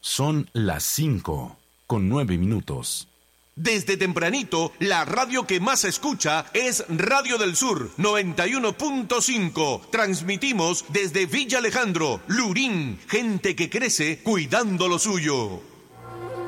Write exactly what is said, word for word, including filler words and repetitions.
Son las cinco, con nueve minutos. Desde tempranito, la radio que más se escucha es Radio del Sur, noventa y uno punto cinco. Transmitimos desde Villa Alejandro, Lurín, gente que crece cuidando lo suyo.